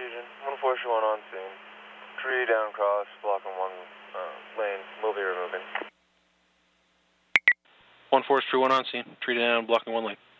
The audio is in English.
Fusion. 141 on scene. Tree down cross, blocking one lane. Will be removing. 1-4 is True 1 on scene. Tree down, blocking one lane.